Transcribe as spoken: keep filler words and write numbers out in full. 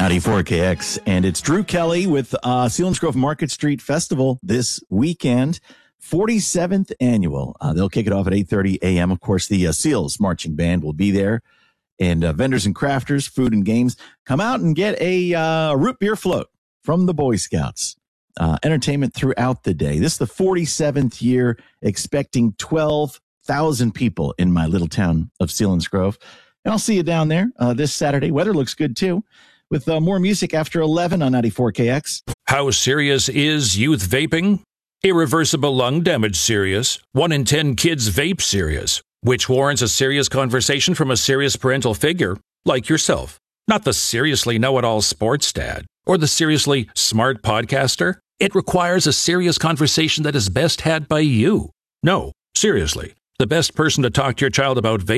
ninety-four K X, and it's Drew Kelly with uh, Selinsgrove Market Street Festival this weekend, forty-seventh annual. Uh, they'll kick it off at eight thirty a.m. Of course, the uh, Seals Marching Band will be there, and uh, vendors and crafters, food and games. Come out and get a uh, root beer float from the Boy Scouts. Uh, entertainment throughout the day. This is the forty-seventh year, expecting twelve thousand people in my little town of Selinsgrove. And I'll see you down there uh, this Saturday. Weather looks good, too, with uh, more music after eleven on ninety-four K X. How serious is youth vaping? Irreversible lung damage serious. One in ten kids vape serious, which warrants a serious conversation from a serious parental figure like yourself. Not the seriously know-it-all sports dad or the seriously smart podcaster. It requires a serious conversation that is best had by you. No, seriously, the best person to talk to your child about vaping